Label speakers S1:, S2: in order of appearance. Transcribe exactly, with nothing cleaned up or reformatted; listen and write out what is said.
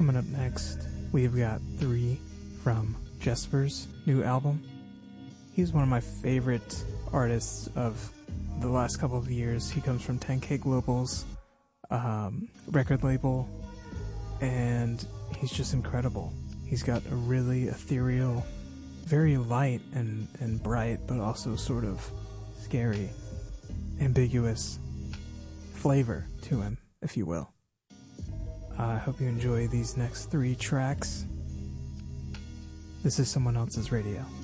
S1: Coming up next, we've got Three from Jesper's new album. He's one of my favorite artists of the last couple of years. He comes from ten K Global's um, record label, and he's just incredible. He's got a really ethereal, very light and, and bright, but also sort of scary, ambiguous flavor to him, if you will. I hope you enjoy these next three tracks. This is Someone Else's Radio.